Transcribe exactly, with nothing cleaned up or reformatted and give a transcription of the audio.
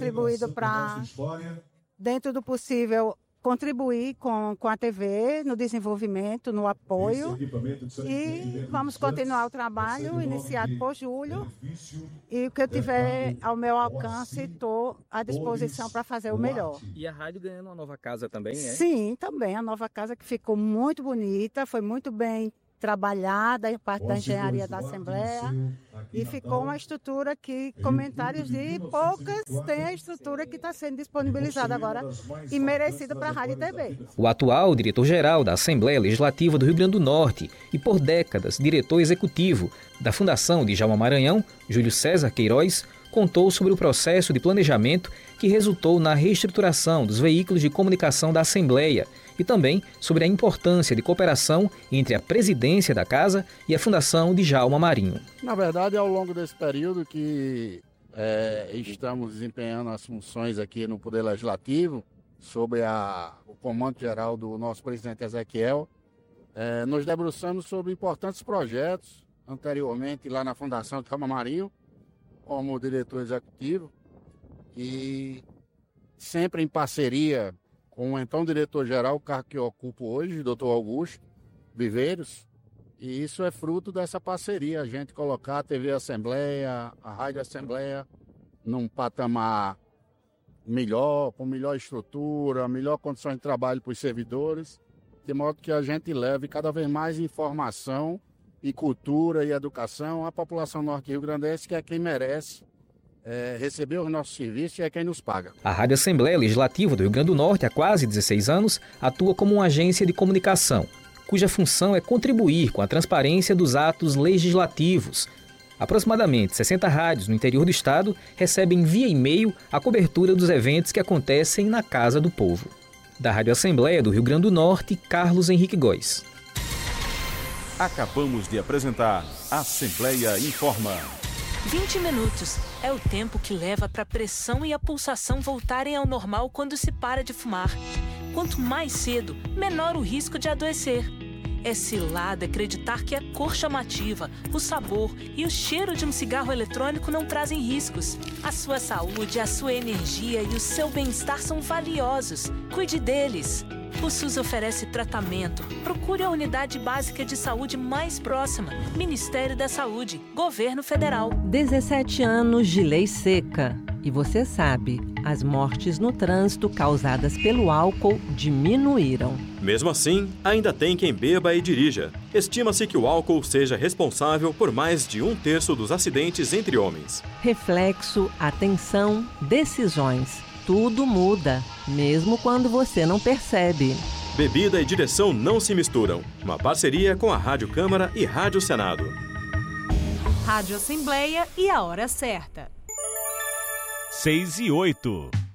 contribuído para, dentro do possível, contribuir com, com a T V no desenvolvimento, no apoio, e vamos continuar o trabalho iniciado por Júlio, e o que eu tiver ao meu alcance, estou à disposição para fazer o melhor. E a rádio ganhando uma nova casa também, é? Sim, também, a nova casa que ficou muito bonita, foi muito bem trabalhada em parte da engenharia da Assembleia, e ficou uma estrutura que, comentários de poucas, tem a estrutura que está sendo disponibilizada agora e merecida para a Rádio e T V. O atual diretor-geral da Assembleia Legislativa do Rio Grande do Norte e, por décadas, diretor executivo da Fundação Djalma Maranhão, Júlio César Queiroz, contou sobre o processo de planejamento que resultou na reestruturação dos veículos de comunicação da Assembleia e também sobre a importância de cooperação entre a presidência da Casa e a Fundação Djalma Marinho. Na verdade, ao longo desse período que é, estamos desempenhando as funções aqui no Poder Legislativo, sob a, o comando geral do nosso presidente Ezequiel, é, nos debruçamos sobre importantes projetos, anteriormente lá na Fundação Djalma Marinho, como diretor executivo, e sempre em parceria com o então diretor-geral, o cargo que eu ocupo hoje, doutor Augusto Viveiros, e isso é fruto dessa parceria, a gente colocar a T V Assembleia, a Rádio Assembleia, num patamar melhor, com melhor estrutura, melhor condição de trabalho para os servidores, de modo que a gente leve cada vez mais informação e cultura e educação à população norte-rio-grandense, que é quem merece É, receber os nossos serviços e é quem nos paga. A Rádio Assembleia Legislativa do Rio Grande do Norte, há quase dezesseis anos, atua como uma agência de comunicação, cuja função é contribuir com a transparência dos atos legislativos. Aproximadamente sessenta rádios no interior do estado recebem via e-mail a cobertura dos eventos que acontecem na Casa do Povo. Da Rádio Assembleia do Rio Grande do Norte, Carlos Henrique Góes. Acabamos de apresentar Assembleia Informa. vinte minutos é o tempo que leva para a pressão e a pulsação voltarem ao normal quando se para de fumar. Quanto mais cedo, menor o risco de adoecer. É cilada acreditar que a cor chamativa, o sabor e o cheiro de um cigarro eletrônico não trazem riscos. A sua saúde, a sua energia e o seu bem-estar são valiosos. Cuide deles. O SUS oferece tratamento. Procure a unidade básica de saúde mais próxima. Ministério da Saúde, Governo Federal. dezessete anos de lei seca. E você sabe, as mortes no trânsito causadas pelo álcool diminuíram. Mesmo assim, ainda tem quem beba e dirija. Estima-se que o álcool seja responsável por mais de um terço dos acidentes entre homens. Reflexo, atenção, decisões. Tudo muda, mesmo quando você não percebe. Bebida e direção não se misturam. Uma parceria com a Rádio Câmara e Rádio Senado. Rádio Assembleia e a hora certa. Seis e oito.